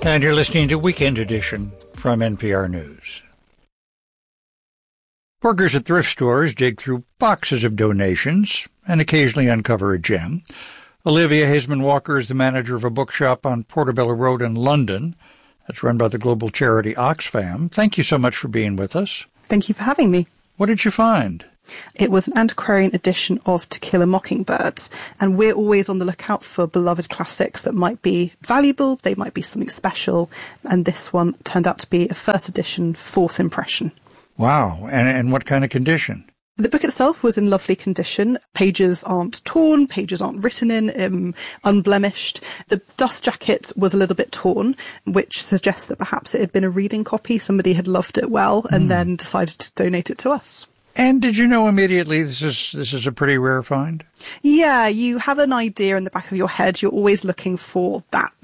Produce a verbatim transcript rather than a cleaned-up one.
And you're listening to Weekend Edition from N P R News. Workers at thrift stores dig through boxes of donations and occasionally uncover a gem. Olivia Hazeman-Walker is the manager of a bookshop on Portobello Road in London. That's run by the global charity Oxfam. Thank you so much for being with us. Thank you for having me. What did you find? It was an antiquarian edition of To Kill a Mockingbird, and we're always on the lookout for beloved classics that might be valuable, they might be something special, and this one turned out to be a first edition, fourth impression. Wow, and, and what kind of condition? The book itself was in lovely condition. Pages aren't torn, pages aren't written in, um, unblemished. The dust jacket was a little bit torn, which suggests that perhaps it had been a reading copy, somebody had loved it well, and mm. then decided to donate it to us. And did you know immediately this is this is a pretty rare find? Yeah, you have an idea in the back of your head. You're always looking for that